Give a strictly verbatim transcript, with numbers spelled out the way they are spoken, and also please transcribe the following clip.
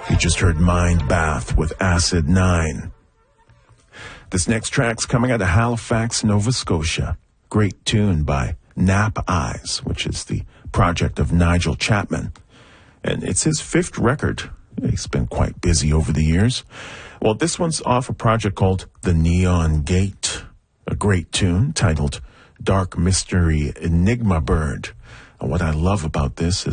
You just heard Mind Bath with Acid nine. This next track's coming out of Halifax, Nova Scotia. Great tune by Nap Eyes, which is the project of Nigel Chapman. And it's his fifth record. He's been quite busy over the years. Well, this one's off a project called The Neon Gate. A great tune titled Dark Mystery Enigma Bird. And what I love about this is